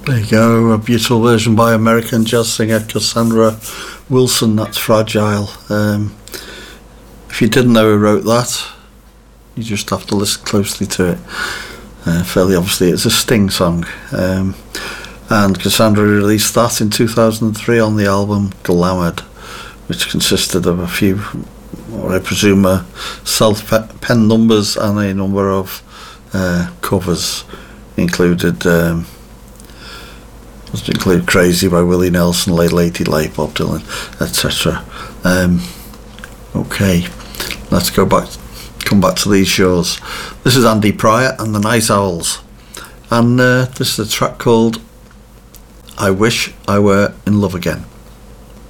There you go, a beautiful version by American jazz singer Cassandra Wilson. That's Fragile. If you didn't know who wrote that, you just have to listen closely to it. Fairly obviously, it's a Sting song. And Cassandra released that in 2003 on the album Glamoured, which consisted of a few, what I presume, are self-penned numbers and a number of covers. Included Crazy by Willie Nelson, Lady Late, Bob Dylan, etc. Okay, let's come back to these shows. This is Andy Pryor and the Night Owls, and this is a track called I Wish I Were in Love Again.